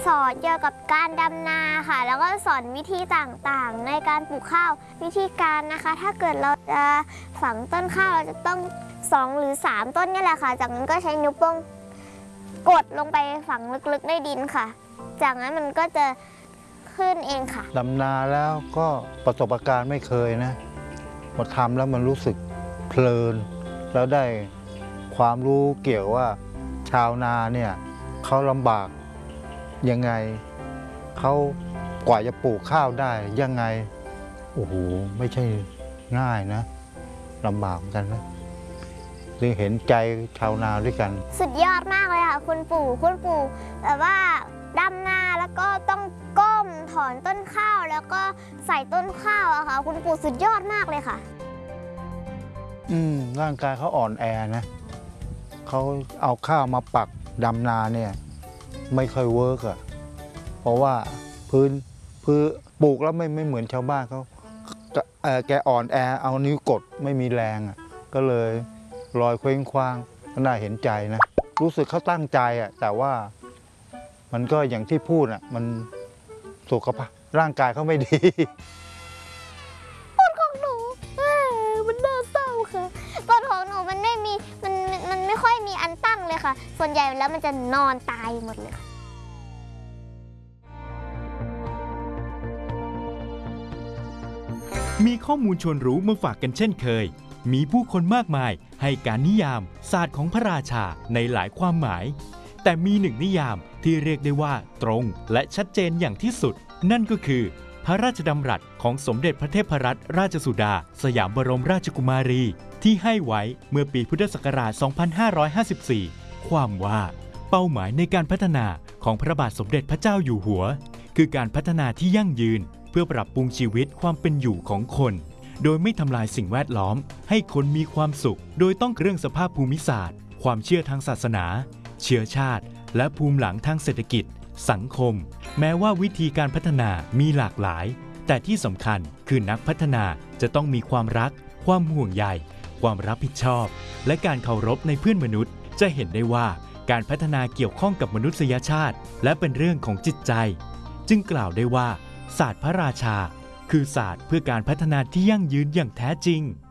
สอนเกี่ยวกับการดำนาค่ะแล้วก็สอนวิธีต่างๆในการปลูกข้าววิธีการนะคะถ้าเกิดเราจะฝังต้นข้าวเราจะต้อง2 หรือ 3 ต้นนี่แหละค่ะจากนั้นก็ใช้นิ้วโป้งกดลงไปฝังลึกๆในดินค่ะจากนั้นมันก็จะขึ้นเองค่ะดำนาแล้วก็ประสบการณ์ไม่เคยนะพอทำแล้วมันรู้สึกเพลินแล้วได้ความรู้เกี่ยวว่าชาวนาเนี่ยเขาลำบากยังไงเขากว่าจะปลูกข้าวได้ยังไงโอ้โหไม่ใช่ง่ายนะลำบากเหมือนกันนะเลยเห็นใจชาวนาด้วยกันสุดยอดมากเลยค่ะคุณปู่แบบว่าดำนาแล้วก็ต้องก้มถอนต้นข้าวแล้วก็ใส่ต้นข้าวอะค่ะคุณปู่สุดยอดมากเลยค่ะร่างกายเขาอ่อนแอนะเขาเอาข้าวมาปักดำนาเนี่ยไม่ค่อยเวิร์กอะเพราะว่าพื้นปลูกแล้วไม่เหมือนชาวบ้านเขาแกอ่อนแอเอานิ้วกดไม่มีแรงอะก็เลยลอยเคว้งคว้างก็น่าเห็นใจนะรู้สึกเขาตั้งใจอะแต่ว่ามันก็อย่างที่พูดอะมันสุขภาพร่างกายเขาไม่ดีต้นของหนูมันน่าเศร้าค่ะต้นของหนูมันไม่ค่อยมีอันตั้งเลยค่ะส่วนใหญ่แล้วมันจะนอนตายหมดเลยค่ะมีข้อมูลชวนรู้มาฝากกันเช่นเคยมีผู้คนมากมายให้การนิยามศาสตร์ของพระราชาในหลายความหมายแต่มีหนึ่งนิยามที่เรียกได้ว่าตรงและชัดเจนอย่างที่สุดนั่นก็คือพระราชดำรัสของสมเด็จพระเทพรัตนราชสุดาสยามบรมราชกุมารีที่ให้ไว้เมื่อปีพุทธศักราช 2554 ความว่าเป้าหมายในการพัฒนาของพระบาทสมเด็จพระเจ้าอยู่หัวคือการพัฒนาที่ยั่งยืนเพื่อปรับปรุงชีวิตความเป็นอยู่ของคนโดยไม่ทำลายสิ่งแวดล้อมให้คนมีความสุขโดยต้องเรื่องสภาพภูมิศาสตร์ความเชื่อทางศาสนาเชื้อชาติและภูมิหลังทางเศรษฐกิจสังคมแม้ว่าวิธีการพัฒนามีหลากหลายแต่ที่สำคัญคือนักพัฒนาจะต้องมีความรักความห่วงใยความรับผิดชอบและการเคารพในเพื่อนมนุษย์จะเห็นได้ว่าการพัฒนาเกี่ยวข้องกับมนุษยชาติและเป็นเรื่องของจิตใจจึงกล่าวได้ว่าศาสตร์พระราชาคือศาสตร์เพื่อการพัฒนาที่ยั่งยืนอย่างแท้จริง